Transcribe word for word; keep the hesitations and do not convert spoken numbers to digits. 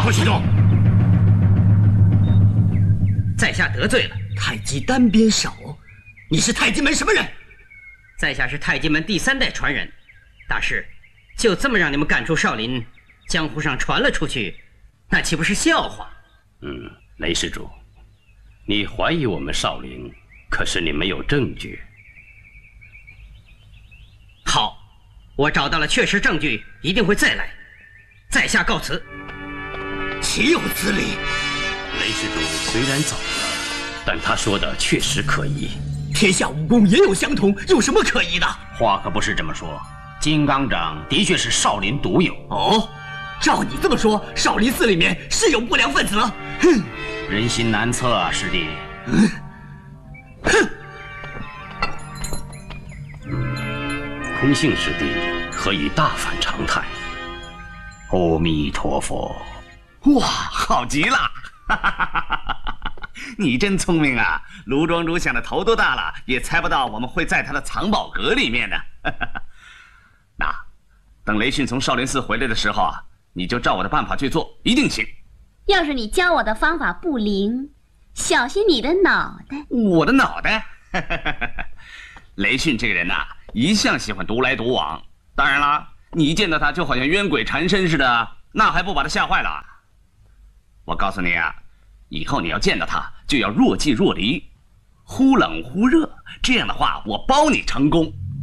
不许动！ 在下得罪了。 太极单边手，你是太极门什么人？ 在下是太极门第三代传人。大师，就这么让你们赶出少林，江湖上传了出去，那岂不是笑话？ 嗯，雷施主，你怀疑我们少林，可是你没有证据。 好，我找到了确实证据，一定会再来。在下告辞。 岂有此理！ 雷施主虽然走了，但他说的确实可疑。 天下武功也有相同，有什么可疑的？ 话可不是这么说，金刚掌的确是少林独有。 哦，照你这么说，少林寺里面是有不良分子。哼， 人心难测啊，师弟。 嗯，哼。 空性师弟何以大反常态？ 阿弥陀佛！ 哇，好极了！你真聪明啊！卢庄主想的头都大了，也猜不到我们会在他的藏宝阁里面呢。那，等雷迅从少林寺回来的时候啊，你就照我的办法去做，一定行。 要是你教我的方法不灵，小心你的脑袋！ 我的脑袋？雷迅这个人呐、啊，一向喜欢独来独往。当然啦，你一见到他就好像冤鬼缠身似的，那还不把他吓坏了？我告诉你啊，以后你要见到他，就要若即若离，忽冷忽热，这样的话，我包你成功。